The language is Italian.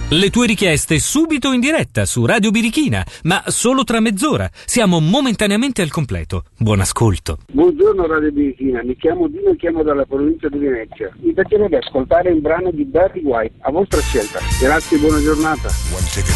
Le tue richieste subito in diretta su Radio Birichina, ma solo tra mezz'ora. Siamo momentaneamente al completo. Buon ascolto. Buongiorno Radio Birichina, mi chiamo Dino e chiamo dalla provincia di Venezia. Mi piacerebbe ascoltare un brano di Barry White, a vostra scelta. Grazie e buona giornata.